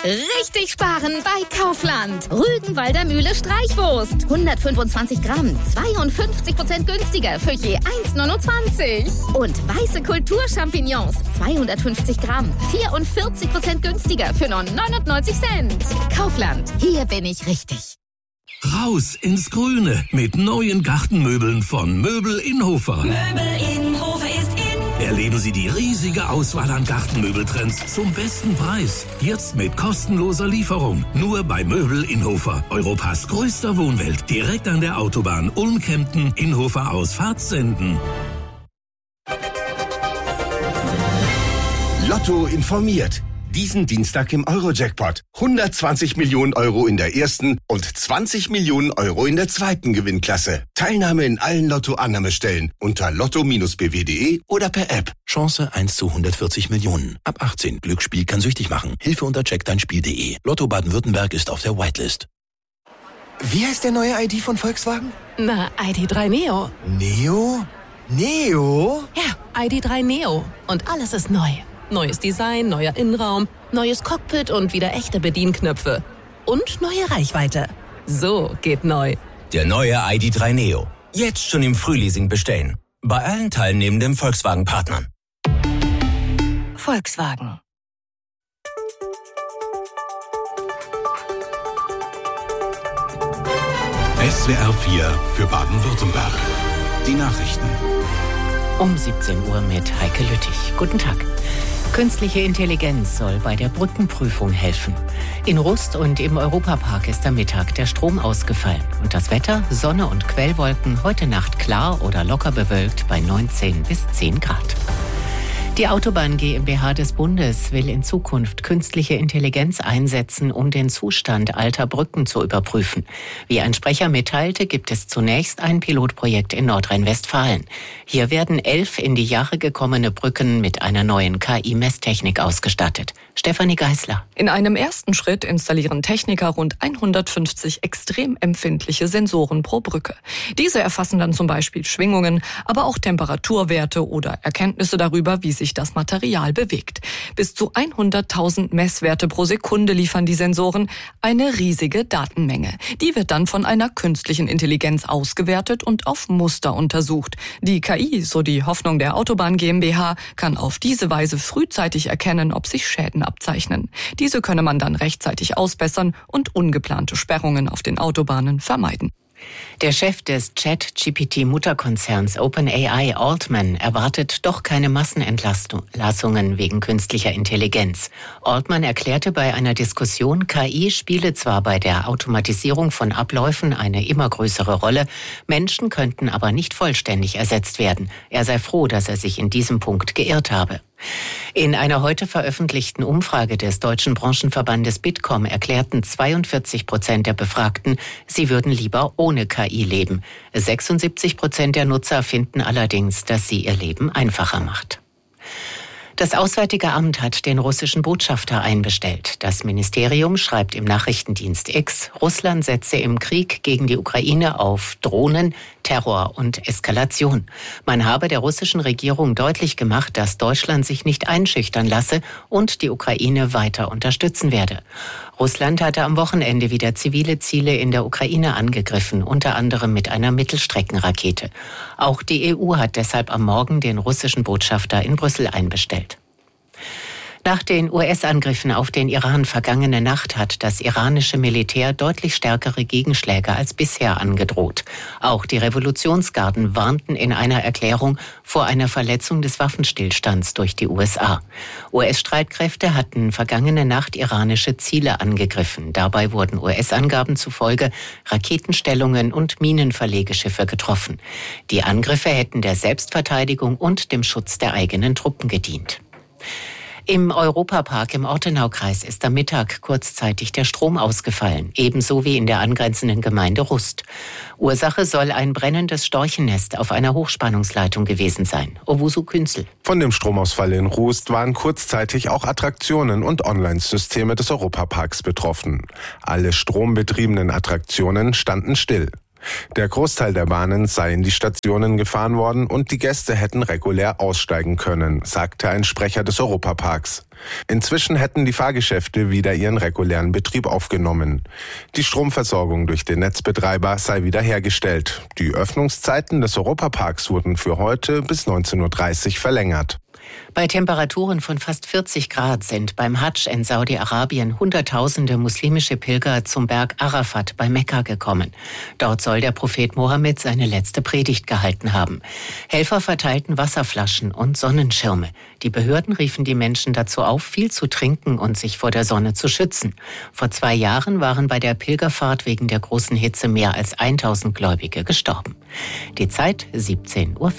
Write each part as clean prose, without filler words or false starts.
Richtig sparen bei Kaufland. Rügenwalder Mühle Streichwurst. 125 Gramm, 52% günstiger für je 1,29. Und weiße Kulturchampignons. 250 Gramm, 44% günstiger für nur 99 Cent. Kaufland, hier bin ich richtig. Raus ins Grüne mit neuen Gartenmöbeln von Möbel Innhofer. Möbel Innhofer ist in. Erleben Sie die riesige Auswahl an Gartenmöbeltrends zum besten Preis. Jetzt mit kostenloser Lieferung. Nur bei Möbel Innhofer. Europas größter Wohnwelt. Direkt an der Autobahn Ulm-Kempten, Innhofer Ausfahrt Senden. Lotto informiert. Diesen Dienstag im Euro-Jackpot. 120 Millionen Euro in der ersten und 20 Millionen Euro in der zweiten Gewinnklasse. Teilnahme in allen Lotto-Annahmestellen unter lotto-bw.de oder per App. Chance 1 zu 140 Millionen. Ab 18. Glücksspiel kann süchtig machen. Hilfe unter checkdeinspiel.de. Lotto Baden-Württemberg ist auf der Whitelist. Wie heißt der neue ID von Volkswagen? Na, ID.3 Neo. Neo? Neo? Ja, ID.3 Neo. Und alles ist neu. Neues Design, neuer Innenraum, neues Cockpit und wieder echte Bedienknöpfe. Und neue Reichweite. So geht neu. Der neue ID.3 Neo. Jetzt schon im Frühleasing bestellen. Bei allen teilnehmenden Volkswagen-Partnern. Volkswagen. SWR 4 für Baden-Württemberg. Die Nachrichten. Um 17 Uhr mit Heike Lüttich. Guten Tag. Künstliche Intelligenz soll bei der Brückenprüfung helfen. In Rust und im Europapark ist am Mittag der Strom ausgefallen. Und das Wetter, Sonne und Quellwolken, heute Nacht klar oder locker bewölkt bei 19 bis 10 Grad. Die Autobahn GmbH des Bundes will in Zukunft künstliche Intelligenz einsetzen, um den Zustand alter Brücken zu überprüfen. Wie ein Sprecher mitteilte, gibt es zunächst ein Pilotprojekt in Nordrhein-Westfalen. Hier werden 11 in die Jahre gekommene Brücken mit einer neuen KI-Messtechnik ausgestattet. Stefanie Geisler. In einem ersten Schritt installieren Techniker rund 150 extrem empfindliche Sensoren pro Brücke. Diese erfassen dann zum Beispiel Schwingungen, aber auch Temperaturwerte oder Erkenntnisse darüber, wie sich das Material bewegt. Bis zu 100.000 Messwerte pro Sekunde liefern die Sensoren, eine riesige Datenmenge. Die wird dann von einer künstlichen Intelligenz ausgewertet und auf Muster untersucht. Die KI, so die Hoffnung der Autobahn GmbH, kann auf diese Weise frühzeitig erkennen, ob sich Schäden abzeichnen. Diese könne man dann rechtzeitig ausbessern und ungeplante Sperrungen auf den Autobahnen vermeiden. Der Chef des ChatGPT-Mutterkonzerns OpenAI, Altman, erwartet doch keine Massenentlassungen wegen künstlicher Intelligenz. Altman erklärte bei einer Diskussion, KI spiele zwar bei der Automatisierung von Abläufen eine immer größere Rolle, Menschen könnten aber nicht vollständig ersetzt werden. Er sei froh, dass er sich in diesem Punkt geirrt habe. In einer heute veröffentlichten Umfrage des deutschen Branchenverbandes Bitkom erklärten 42% der Befragten, sie würden lieber ohne KI leben. 76% der Nutzer finden allerdings, dass sie ihr Leben einfacher macht. Das Auswärtige Amt hat den russischen Botschafter einbestellt. Das Ministerium schreibt im Nachrichtendienst X, Russland setze im Krieg gegen die Ukraine auf Drohnen, Terror und Eskalation. Man habe der russischen Regierung deutlich gemacht, dass Deutschland sich nicht einschüchtern lasse und die Ukraine weiter unterstützen werde. Russland hatte am Wochenende wieder zivile Ziele in der Ukraine angegriffen, unter anderem mit einer Mittelstreckenrakete. Auch die EU hat deshalb am Morgen den russischen Botschafter in Brüssel einbestellt. Nach den US-Angriffen auf den Iran vergangene Nacht hat das iranische Militär deutlich stärkere Gegenschläge als bisher angedroht. Auch die Revolutionsgarden warnten in einer Erklärung vor einer Verletzung des Waffenstillstands durch die USA. US-Streitkräfte hatten vergangene Nacht iranische Ziele angegriffen. Dabei wurden US-Angaben zufolge Raketenstellungen und Minenverlegeschiffe getroffen. Die Angriffe hätten der Selbstverteidigung und dem Schutz der eigenen Truppen gedient. Im Europapark im Ortenaukreis ist am Mittag kurzzeitig der Strom ausgefallen, ebenso wie in der angrenzenden Gemeinde Rust. Ursache soll ein brennendes Storchennest auf einer Hochspannungsleitung gewesen sein. Owusu Künzel. Von dem Stromausfall in Rust waren kurzzeitig auch Attraktionen und Online-Systeme des Europaparks betroffen. Alle strombetriebenen Attraktionen standen still. Der Großteil der Bahnen sei in die Stationen gefahren worden und die Gäste hätten regulär aussteigen können, sagte ein Sprecher des Europaparks. Inzwischen hätten die Fahrgeschäfte wieder ihren regulären Betrieb aufgenommen. Die Stromversorgung durch den Netzbetreiber sei wiederhergestellt. Die Öffnungszeiten des Europaparks wurden für heute bis 19:30 Uhr verlängert. Bei Temperaturen von fast 40 Grad sind beim Hadsch in Saudi-Arabien Hunderttausende muslimische Pilger zum Berg Arafat bei Mekka gekommen. Dort soll der Prophet Mohammed seine letzte Predigt gehalten haben. Helfer verteilten Wasserflaschen und Sonnenschirme. Die Behörden riefen die Menschen dazu auf, viel zu trinken und sich vor der Sonne zu schützen. Vor 2 Jahren waren bei der Pilgerfahrt wegen der großen Hitze mehr als 1000 Gläubige gestorben. Die Zeit 17:04 Uhr.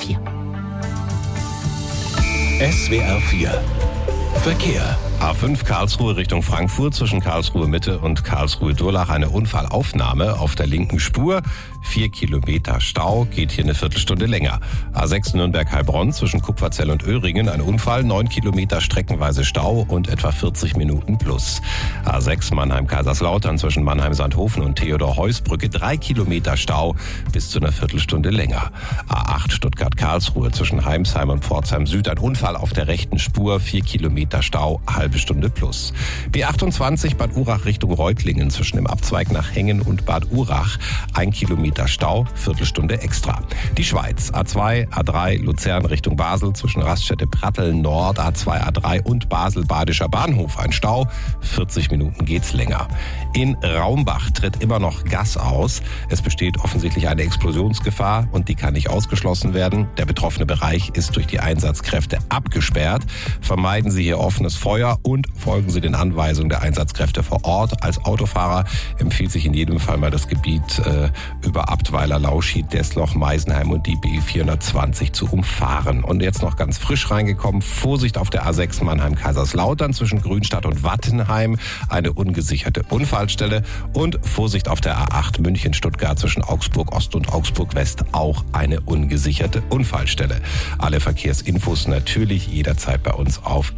SWR 4 Verkehr. A5 Karlsruhe Richtung Frankfurt zwischen Karlsruhe Mitte und Karlsruhe Durlach eine Unfallaufnahme auf der linken Spur. 4 Kilometer Stau, geht hier eine Viertelstunde länger. A6 Nürnberg-Heilbronn zwischen Kupferzell und Öhringen ein Unfall, 9 Kilometer streckenweise Stau und etwa 40 Minuten plus. A6 Mannheim-Kaiserslautern zwischen Mannheim-Sandhofen und Theodor-Heuss-Brücke 3 Kilometer Stau bis zu einer Viertelstunde länger. A8 Stuttgart-Karlsruhe zwischen Heimsheim und Pforzheim Süd ein Unfall auf der rechten Spur, 4 Kilometer Stau, halbe Stunde plus. B28 Bad Urach Richtung Reutlingen zwischen dem Abzweig nach Hengen und Bad Urach 1 Kilometer Stau, Viertelstunde extra. Die Schweiz, A2, A3, Luzern Richtung Basel zwischen Raststätte Pratteln Nord, A2, A3 und Basel-Badischer Bahnhof ein Stau, 40 Minuten geht's länger. In Raumbach tritt immer noch Gas aus. Es besteht offensichtlich eine Explosionsgefahr und die kann nicht ausgeschlossen werden. Der betroffene Bereich ist durch die Einsatzkräfte abgesperrt. Vermeiden Sie hier offenes Feuer und folgen Sie den Anweisungen der Einsatzkräfte vor Ort. Als Autofahrer empfiehlt sich in jedem Fall mal das Gebiet über Abtweiler, Lauschied, Desloch, Meisenheim und die B420 zu umfahren. Und jetzt noch ganz frisch reingekommen, Vorsicht auf der A6 Mannheim-Kaiserslautern zwischen Grünstadt und Wattenheim, eine ungesicherte Unfallstelle und Vorsicht auf der A8 München-Stuttgart zwischen Augsburg Ost und Augsburg West, auch eine ungesicherte Unfallstelle. Alle Verkehrsinfos natürlich jederzeit bei uns auf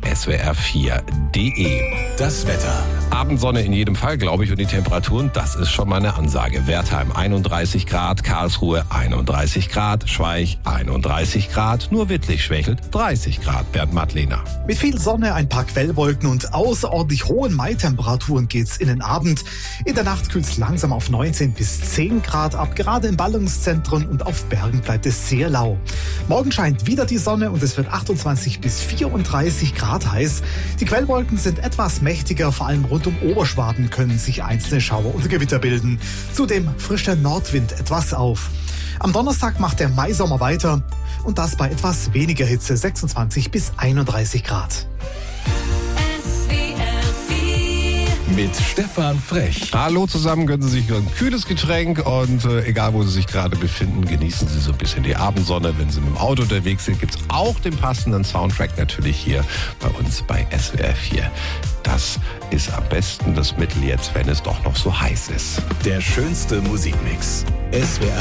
swr4.de. Das Wetter. Abendsonne in jedem Fall, glaube ich, und die Temperaturen, das ist schon mal eine Ansage. Wertheim 31 Grad, Karlsruhe 31 Grad, Schweich 31 Grad, nur Wittlich schwächelt 30 Grad. Bernd Madlener. Mit viel Sonne, ein paar Quellwolken und außerordentlich hohen Mai-Temperaturen geht's in den Abend. In der Nacht kühlt's langsam auf 19 bis 10 Grad ab. Gerade in Ballungszentren und auf Bergen bleibt es sehr lau. Morgen scheint wieder die Sonne und es wird 28 bis 34 Grad heiß. Die Quellwolken sind etwas mächtiger, vor allem rund um Oberschwaben können sich einzelne Schauer und Gewitter bilden. Zudem frischt der Nordwind etwas auf. Am Donnerstag macht der Maisommer weiter und das bei etwas weniger Hitze, 26 bis 31 Grad. Mit Stefan Frech. Hallo zusammen, gönnen Sie sich ein kühles Getränk und egal wo Sie sich gerade befinden, genießen Sie so ein bisschen die Abendsonne. Wenn Sie mit dem Auto unterwegs sind, gibt es auch den passenden Soundtrack natürlich hier bei uns bei SWR 4. Das ist am besten das Mittel jetzt, wenn es doch noch so heiß ist. Der schönste Musikmix. SWR